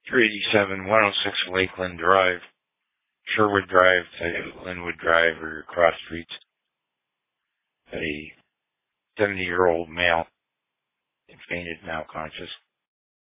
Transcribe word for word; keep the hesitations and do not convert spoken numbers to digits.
three eighty-seven, one oh six Lakeland Drive, Sherwood Drive to Linwood Drive or cross streets. A seventy-year-old male fainted, now conscious.